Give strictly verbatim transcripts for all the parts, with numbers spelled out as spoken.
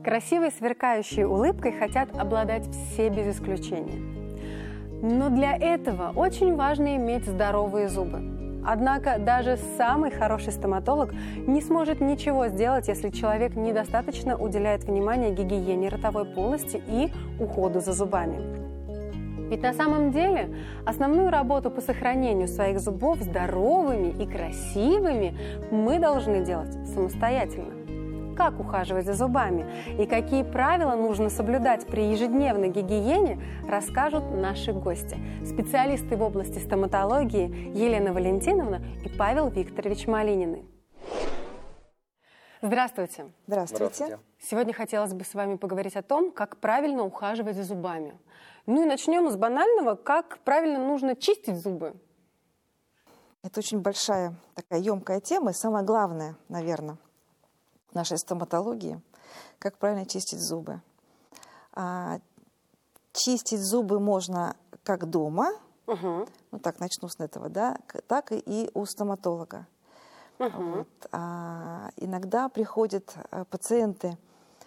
Красивой, сверкающей улыбкой хотят обладать все без исключения. Но для этого очень важно иметь здоровые зубы. Однако даже самый хороший стоматолог не сможет ничего сделать, если человек недостаточно уделяет внимание гигиене ротовой полости и уходу за зубами. Ведь на самом деле основную работу по сохранению своих зубов здоровыми и красивыми мы должны делать самостоятельно. Как ухаживать за зубами и какие правила нужно соблюдать при ежедневной гигиене, расскажут наши гости. Специалисты в области стоматологии Елена Валентиновна и Павел Викторович Малинины. Здравствуйте. Здравствуйте. Здравствуйте. Сегодня хотелось бы с вами поговорить о том, как правильно ухаживать за зубами. Ну и начнем с банального, как правильно нужно чистить зубы. Это очень большая такая емкая тема, и самое главное, наверное, в нашей стоматологии, как правильно чистить зубы. А, чистить зубы можно как дома, Угу. ну так начну с этого, да, так и у стоматолога. Угу. Вот. А, иногда приходят а, пациенты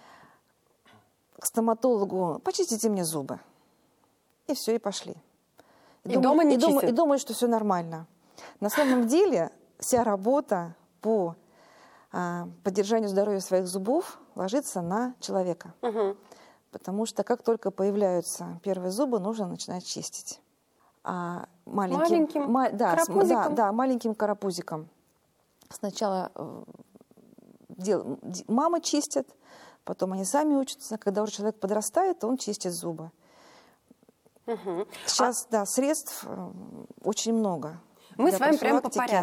к стоматологу: почистите мне зубы. И все, и пошли. И, и думают, дома не и, чистят. думают, и думают, что все нормально. На самом деле вся работа по а, поддержанию здоровья своих зубов ложится на человека. Угу. Потому что как только появляются первые зубы, нужно начинать чистить. А маленьким, маленьким ма, да, карапузиком? Да, да, маленьким карапузиком. Сначала э, дел, мамы чистят, потом они сами учатся. Когда уже человек подрастает, он чистит зубы. Угу. Сейчас, а... да, средств очень много. Мы с вами прямо по порядку.